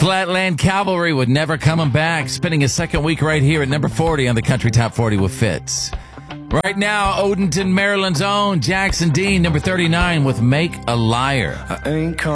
Flatland Cavalry with Never Coming Back, spending his second week right here at number 40 on the Country Top 40 with Fitz. Right now, Odenton, Maryland's own Jackson Dean, number 39 with Make a Liar. I ain't